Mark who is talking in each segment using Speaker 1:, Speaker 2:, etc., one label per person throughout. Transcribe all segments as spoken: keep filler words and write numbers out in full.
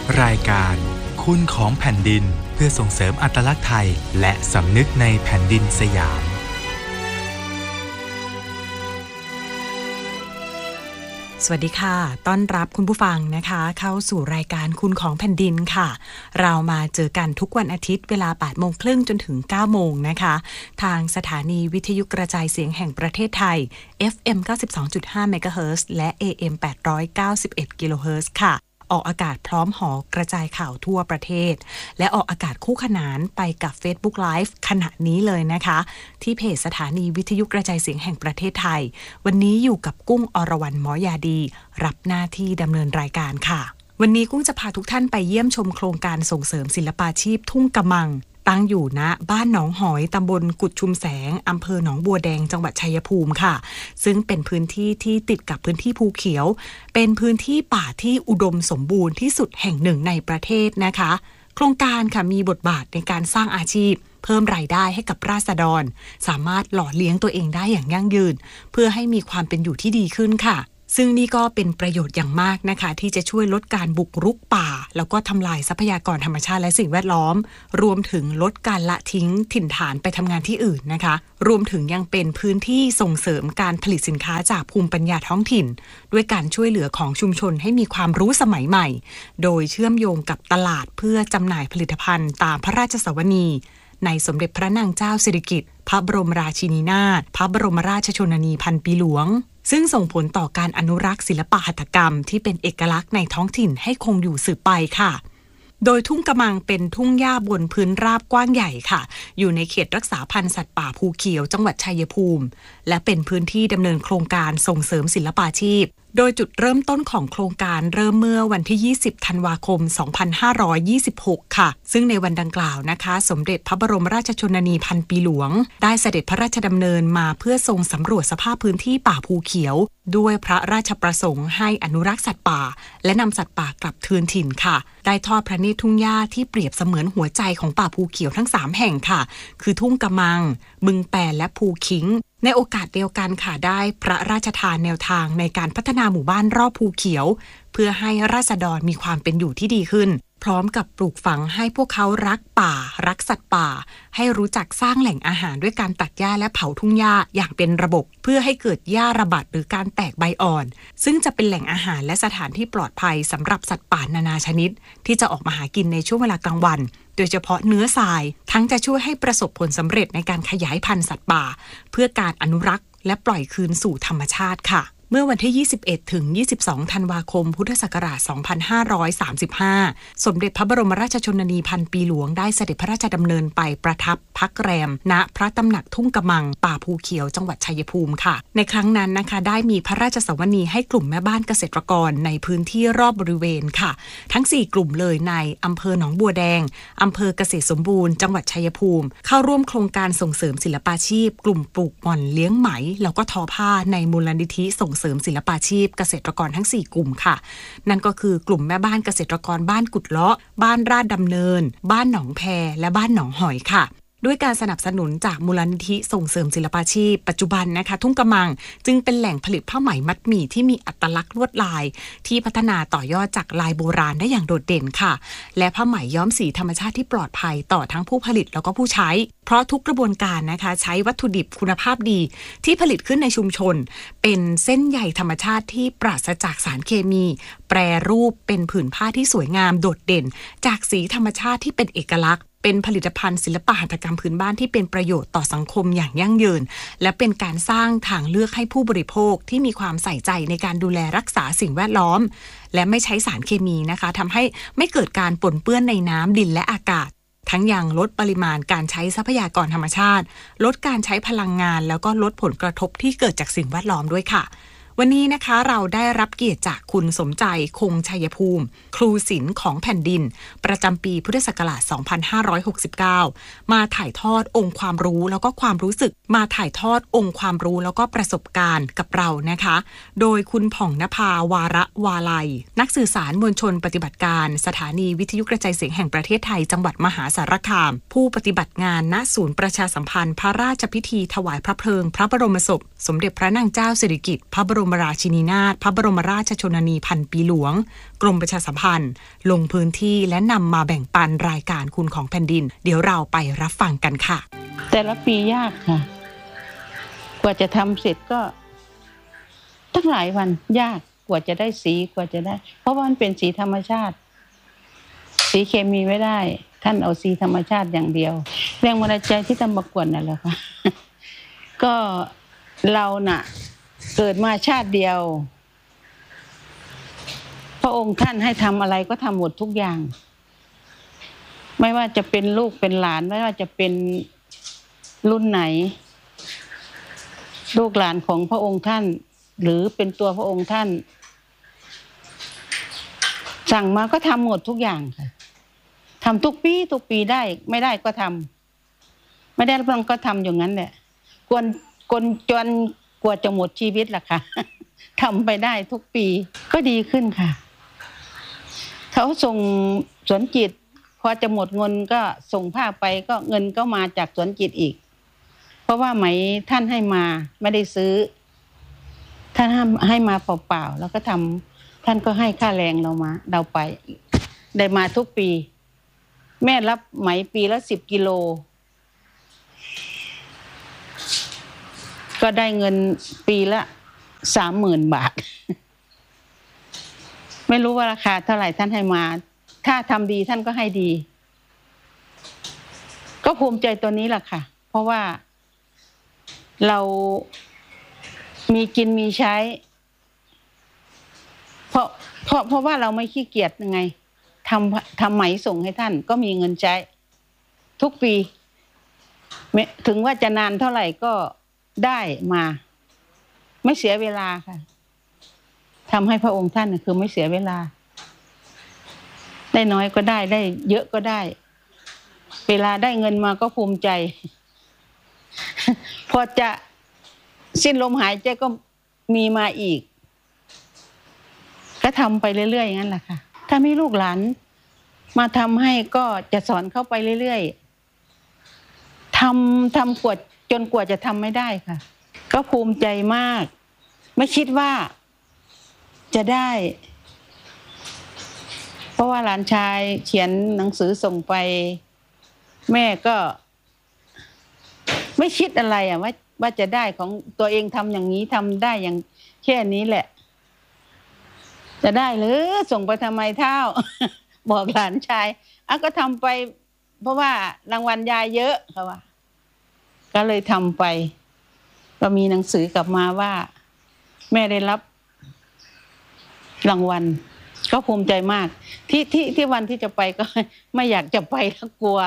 Speaker 1: รายการคุณของแผ่นดินเพื่อส่งเสริมอัตลักษณ์ไทยและสำนึกในแผ่นดินสยาม
Speaker 2: สวัสดีค่ะต้อนรับคุณผู้ฟังนะคะเข้าสู่รายการคุณของแผ่นดินค่ะเรามาเจอกันทุกวันอาทิตย์เวลา แปดโมงครึ่ง จนถึง เก้าโมงนะคะทางสถานีวิทยุกระจายเสียงแห่งประเทศไทย เอฟ เอ็ม เก้าสิบสองจุดห้า เมกะเฮิรตซ์ และ เอ เอ็ม แปดร้อยเก้าสิบเอ็ด กิโลเฮิรตซ์ค่ะออกอากาศพร้อมหอกระจายข่าวทั่วประเทศและออกอากาศคู่ขนานไปกับ Facebook Live ขณะนี้เลยนะคะที่เพจสถานีวิทยุกระจายเสียงแห่งประเทศไทยวันนี้อยู่กับกุ้งอรวรรณหมอยาดีรับหน้าที่ดำเนินรายการค่ะวันนี้กุ้งจะพาทุกท่านไปเยี่ยมชมโครงการส่งเสริมศิลปาชีพทุ่งกะมังตั้งอยู่ณบ้านหนองหอยตำบลกุดชุมแสงอำเภอหนองบัวแดงจังหวัดชัยภูมิค่ะซึ่งเป็นพื้นที่ที่ติดกับพื้นที่ภูเขียวเป็นพื้นที่ป่าที่อุดมสมบูรณ์ที่สุดแห่งหนึ่งในประเทศนะคะโครงการค่ะมีบทบาทในการสร้างอาชีพเพิ่มรายได้ให้กับราษฎรสามารถหล่อเลี้ยงตัวเองได้อย่างยั่งยืนเพื่อให้มีความเป็นอยู่ที่ดีขึ้นค่ะซึ่งนี่ก็เป็นประโยชน์อย่างมากนะคะที่จะช่วยลดการบุกรุกป่าแล้วก็ทำลายทรัพยากรธรรมชาติและสิ่งแวดล้อมรวมถึงลดการละทิ้งถิ่นฐานไปทำงานที่อื่นนะคะรวมถึงยังเป็นพื้นที่ส่งเสริมการผลิตสินค้าจากภูมิปัญญาท้องถิ่นด้วยการช่วยเหลือของชุมชนให้มีความรู้สมัยใหม่โดยเชื่อมโยงกับตลาดเพื่อจำหน่ายผลิตภัณฑ์ตามพระราชสวนีในสมเด็จพระนางเจ้าสิริกิติ์พระบรมราชินีนาถพระบรมราชชนนีพันปีหลวงซึ่งส่งผลต่อการอนุรักษ์ศิลปหัตถกรรมที่เป็นเอกลักษณ์ในท้องถิ่นให้คงอยู่สืบไปค่ะโดยทุ่งกะมังเป็นทุ่งหญ้าบนพื้นราบกว้างใหญ่ค่ะอยู่ในเขตรักษาพันธุ์สัตว์ป่าภูเขียวจังหวัดชัยภูมิและเป็นพื้นที่ดำเนินโครงการส่งเสริมศิลปาชีพโดยจุดเริ่มต้นของโครงการเริ่มเมื่อวันที่ยี่สิบธันวาคมสองพันห้าร้อยยี่สิบหกค่ะซึ่งในวันดังกล่าวนะคะสมเด็จพระบรมราชชนนีพันปีหลวงได้เสด็จพระราชดำเนินมาเพื่อทรงสำรวจสภาพพื้นที่ป่าภูเขียวด้วยพระราชประสงค์ให้อนุรักษ์สัตว์ป่าและนำสัตว์ป่ากลับคืนถิ่นค่ะได้ทอดพระเนตรทุ่งหญ้าที่เปรียบเสมือนหัวใจของป่าภูเขียวทั้งสามแห่งค่ะคือทุ่งกะมังบึงแปนและภูคิงในโอกาสเดียวกันค่ะได้พระราชทานแนวทางในการพัฒนาหมู่บ้านรอบภูเขียวเพื่อให้ราษฎรมีความเป็นอยู่ที่ดีขึ้นพร้อมกับปลูกฝังให้พวกเขารักป่ารักสัตว์ป่าให้รู้จักสร้างแหล่งอาหารด้วยการตัดหญ้าและเผาทุ่งหญ้าอย่างเป็นระบบเพื่อให้เกิดหญ้าระบาดหรือการแตกใบอ่อนซึ่งจะเป็นแหล่งอาหารและสถานที่ปลอดภัยสำหรับสัตว์ป่านานาชนิดที่จะออกมาหากินในช่วงเวลากลางวันโดยเฉพาะเนื้อทรายทั้งจะช่วยให้ประสบผลสำเร็จในการขยายพันธุ์สัตว์ป่าเพื่อการอนุรักษ์และปล่อยคืนสู่ธรรมชาติค่ะเมื่อวันที่ยี่สิบเอ็ดถึงยี่สิบสองธันวาคมพุทธศักราชสองพันห้าร้อยสามสิบห้าสมเด็จพระบรมราชชนนีพันปีหลวงได้เสด็จพระราชดำเนินไปประทับพักแรมณพระตำหนักทุ่งกะมังป่าภูเขียวจังหวัดชัยภูมิค่ะในครั้งนั้นนะคะได้มีพระราชสวนีให้กลุ่มแม่บ้านเกษตรกรในพื้นที่รอบบริเวณค่ะทั้งสี่กลุ่มเลยในอำเภอหนองบัวแดงอำเภอเกษตรสมบูรณ์จังหวัดชัยภูมิเข้าร่วมโครงการส่งเสริมศิลปาชีพกลุ่มปลูกหม่อนเลี้ยงไหมแล้วก็ทอผ้าในมูลนิธิส่งเสริมศิลปาชีพเกษตรกรทั้งสี่กลุ่มค่ะนั่นก็คือกลุ่มแม่บ้านเกษตรกรบ้านกุดเลาะบ้านราชดำเนินบ้านหนองแพและบ้านหนองหอยค่ะด้วยการสนับสนุนจากมูลนิธิส่งเสริมศิลปาชีพปัจจุบันนะคะทุ่งกะมังจึงเป็นแหล่งผลิตผ้าไหมมัดหมี่ที่มีอัตลักษณ์ลวดลายที่พัฒนาต่อยอดจากลายโบราณได้อย่างโดดเด่นค่ะและผ้าไหมย้อมสีธรรมชาติที่ปลอดภัยต่อทั้งผู้ผลิตแล้วก็ผู้ใช้เพราะทุกกระบวนการนะคะใช้วัตถุดิบคุณภาพดีที่ผลิตขึ้นในชุมชนเป็นเส้นใยธรรมชาติที่ปราศจากสารเคมีแปรรูปเป็นผืนผ้าที่สวยงามโดดเด่นจากสีธรรมชาติที่เป็นเอกลักษณ์เป็นผลิตภัณฑ์ศิลปหัตถกรรมพื้นบ้านที่เป็นประโยชน์ต่อสังคมอย่างยั่งยืนและเป็นการสร้างทางเลือกให้ผู้บริโภคที่มีความใส่ใจในการดูแลรักษาสิ่งแวดล้อมและไม่ใช้สารเคมีนะคะทำให้ไม่เกิดการปนเปื้อนในน้ำดินและอากาศทั้งยังลดปริมาณการใช้ทรัพยากรธรรมชาติลดการใช้พลังงานแล้วก็ลดผลกระทบที่เกิดจากสิ่งแวดล้อมด้วยค่ะวันนี้นะคะเราได้รับเกียรติจากคุณสมใจคงชัยภูมิครูศิลป์ของแผ่นดินประจำปีพุทธศักราชสองพันห้าร้อยหกสิบเก้ามาถ่ายทอดองค์ความรู้แล้วก็ความรู้สึกมาถ่ายทอดองค์ความรู้แล้วก็ประสบการณ์กับเรานะคะโดยคุณผ่องนภาวาระวาลัยนักสื่อสารมวลชนปฏิบัติการสถานีวิทยุกระจายเสียงแห่งประเทศไทยจังหวัดมหาสารคามผู้ปฏิบัติงานณศูนย์ประชาสัมพันธ์พระราชพิธีถวายพระเพลิงพระบรมศพสมเด็จพระนางเจ้าสิริกิติ์พระบรมราชินีนาถพระบรมราชชนนีพันปีหลวงกรมประชาสัมพันธ์ลงพื้นที่และนำมาแบ่งปันรายการคุณของแผ่นดินเดี๋ยวเราไปรับฟังกันค่ะ
Speaker 3: แต่ละปียากค่ะกว่าจะทำเสร็จก็ตั้งหลายวันยากกว่าจะได้สีกว่าจะได้เพราะว่ามันเป็นสีธรรมชาติสีเคมีไม่ได้ท่านเอาสีธรรมชาติอย่างเดียวแรงบันดาลใจที่ทำประกวดนั่นแหละค่ะ ก็เราน่ะเกิดมาชาติเดียวพระองค์ท่านให้ทำอะไรก็ทำหมดทุกอย่างไม่ว่าจะเป็นลูกเป็นหลานไม่ว่าจะเป็นรุ่นไหนลูกหลานของพระองค์ท่านหรือเป็นตัวพระองค์ท่านสั่งมาก็ทำหมดทุกอย่างค่ะทำทุกปีทุกปีได้ไม่ได้ก็ทำไม่ได้รับรองก็ทำอย่างนั้นแหละกวนกวนจนกว่าจะหมดชีวิตล่ะค่ะทำไปได้ทุกปีก็ดีขึ้นค่ะเขาส่งสวนจิตพอจะหมดเงินก็ส่งผ้าไปก็เงินก็มาจากสวนจิตอีกเพราะว่าไหมท่านให้มาไม่ได้ซื้อท่านให้มาเปล่าๆแล้วก็ทำท่านก็ให้ค่าแรงเรามาเราไปได้มาทุกปีแม่รับไหมปีละสิบกิโลก็ได้เงินปีละสามหมื่นบาทไม่รู้ว่าราคาเท่าไหร่ท่านให้มาถ้าทำดีท่านก็ให้ดีก็ภูมิใจตัวนี้แหละค่ะเพราะว่าเรามีกินมีใช้เพราะเพราะเพราะว่าเราไม่ขี้เกียจยังไงทำทำไหมส่งให้ท่านก็มีเงินใช้ทุกปีถึงว่าจะนานเท่าไหร่ก็ได้มาไม่เสียเวลาค่ะทำให้พระองค์ท่านคือไม่เสียเวลาได้น้อยก็ได้ได้เยอะก็ได้เวลาได้เงินมาก็ภูมิใจพอจะสิ้นลมหายใจก็มีมาอีกก็ทำไปเรื่อยๆอย่างนั้นแหละค่ะถ้ามีลูกหลานมาทำให้ก็จะสอนเข้าไปเรื่อยๆทำทำกว่าจนกว่าจะทำไม่ได้ค่ะก็ภูมิใจมากไม่คิดว่าจะได้เพราะว่าหลานชายเขียนหนังสือส่งไปแม่ก็ไม่คิดอะไรอ่ะว่าว่าจะได้ของตัวเองทำอย่างนี้ทำได้อย่างแค่นี้แหละจะได้หรือส่งไปทำไมเท่า บอกหลานชายอ่ะก็ทำไปเพราะว่ารางวัลยายเยอะค่ะว่าก็เลยทำไปก็มีหนังสือกลับมาว่าแม่ได้รับรางวัลก็ภูมิใจมากที่ที่ที่วันที่จะไปก็ไม่อยากจะไปแล้วกลัว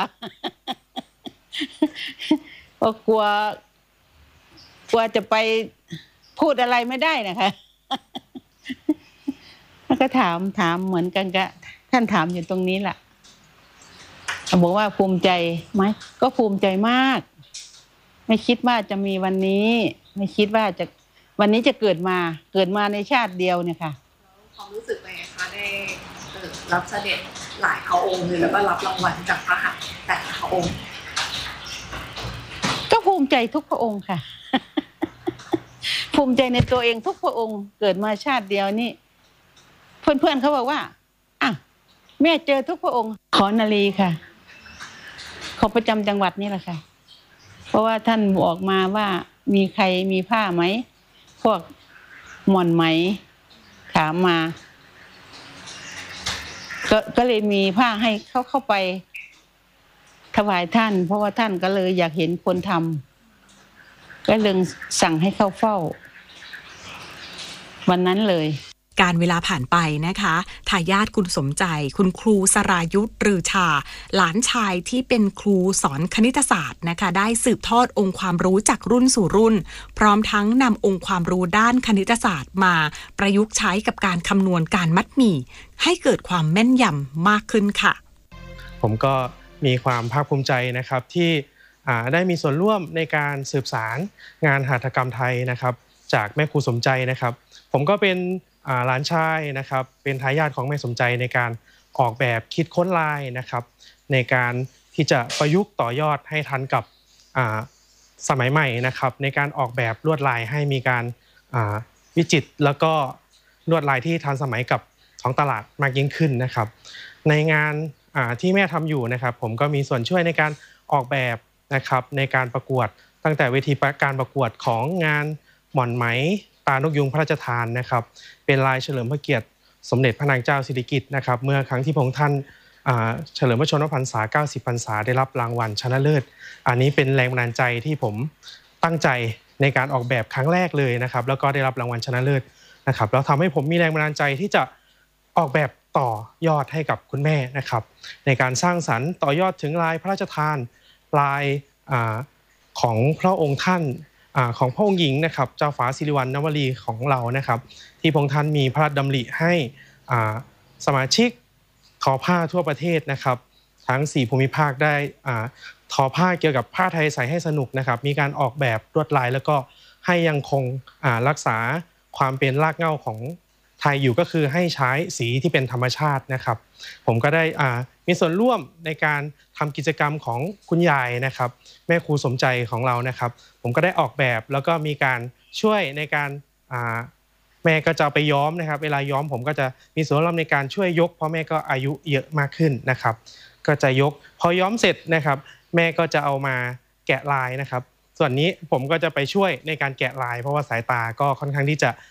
Speaker 3: ก็กลัวกลัวจะไปพูดอะไรไม่ได้นะคะแล้วก็ถามถามเหมือนกันกับท่านถามอยู่ตรงนี้แหละบอกว่าภูมิใจไหมก็ภูมิใจมากไม่คิดว่าจะมีวันนี้ไม่คิดว่าจะวันนี้จะเกิดมาเกิดมาในชาติเดียวเนี่ยค่ะ
Speaker 4: ความรู้สึกเป็นไงคะได้รับเสด็จหลายพระองค์เลยแล้วก็รับรางวัลจากพระหัตถ์แต่ละพระองค์
Speaker 3: ก็ภูมิใจทุกพระองค์ค่ะ ภูมิใจในตัวเองทุกพระองค์เกิดมาชาติเดียวนี่เพื่อนๆเขาบอกว่าอ่ะแม่เจอทุกพระองค์ขอนาลีค่ะของประจำจังหวัดนี่แหละค่ะเพราะว่าท่านบอกมาว่ามีใครมีผ้าไหมพวกหม่อนไหมถามมาก็ก็เลยมีผ้าให้เขาเข้าไปถวายท่านเพราะว่าท่านก็เลยอยากเห็นคนทำก็เลยสั่งให้เข้าเฝ้าวันนั้นเลย
Speaker 2: การเวลาผ่านไปนะคะทายาทคุณสมใจคุณครูสรายุทธรือชาหลานชายที่เป็นครูสอนคณิตศาสตร์นะคะได้สืบทอดองค์ความรู้จากรุ่นสู่รุ่นพร้อมทั้งนำองค์ความรู้ด้านคณิตศาสตร์มาประยุกต์ใช้กับการคำนวณการมัดหมี่ให้เกิดความแม่นยำมากขึ้นค่ะ
Speaker 5: ผมก็มีความภาคภูมิใจนะครับที่ได้มีส่วนร่วมในการสืบสารงานหัตถกรรมไทยนะครับจากแม่ครูสมใจนะครับผมก็เป็นหลานชายนะครับเป็นทายาทของแม่สมใจในการออกแบบคิดค้นลายนะครับในการที่จะประยุกต์ต่อยอดให้ทันกับสมัยใหม่นะครับในการออกแบบลวดลายให้มีการวิจิตรแล้วก็ลวดลายที่ทันสมัยกับท้องตลาดมากยิ่งขึ้นนะครับในงานที่แม่ทำอยู่นะครับผมก็มีส่วนช่วยในการออกแบบนะครับในการประกวดตั้งแต่เวทีการประกวดของงานหม่อนไหมตานกยูงพระราชทานนะครับเป็นลายเฉลิมพระเกียรติสมเด็จพระนางเจ้าสิริกิติ์นะครับเมื่อครั้งที่พระองค์ท่านเฉลิมพระชนมพรรษาเก้าสิบพรรษาได้รับรางวัลชนะเลิศอันนี้เป็นแรงบันดาลใจที่ผมตั้งใจในการออกแบบครั้งแรกเลยนะครับแล้วก็ได้รับรางวัลชนะเลิศนะครับแล้วทำให้ผมมีแรงบันดาลใจที่จะออกแบบต่อยอดให้กับคุณแม่นะครับในการสร้างสรรค์ต่อยอดถึงลายพระราชทานลายของพระองค์ท่านของพระองค์หญิงนะครับเจ้าฟ้าสิริวัณณวรีของเรานะครับที่พระองค์ท่านมีพระราชดำริให้สมาชิกทอผ้าทั่วประเทศนะครับทั้งสี่ภูมิภาคได้ทอผ้าเกี่ยวกับผ้าไทยใส่ให้สนุกนะครับมีการออกแบบลวดลายแล้วก็ให้ยังคงรักษาความเป็นรากเหง้าของไทยอยู่ก็คือให้ใช้สีที่เป็นธรรมชาตินะครับผมก็ได้มีส่วนร่วมในการทำกิจกรรมของคุณยายนะครับแม่ครูสมใจของเรานะครับผมก็ได้ออกแบบแล้วก็มีการช่วยในการแม่ก็จะไปย้อมนะครับเวลาย้อมผมก็จะมีส่วนร่วมในการช่วยยกเพราะแม่ก็อายุเยอะมากขึ้นนะครับก็จะยกพอย้อมเสร็จนะครับแม่ก็จะเอามาแกะลายนะครับส่วนนี้ผมก็จะไปช่วยในการแกะลายเพราะว่าสายตาก็ค่อนข้างที่จะ